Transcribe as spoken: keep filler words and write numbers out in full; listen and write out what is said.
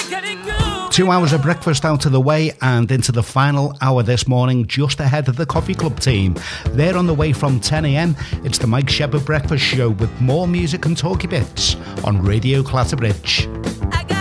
Two hours of breakfast out of the way and into the final hour this morning, just ahead of the Coffee Club team. They're on the way from ten a.m. It's the Mike Shepherd Breakfast Show with more music and talky bits on Radio Clatterbridge.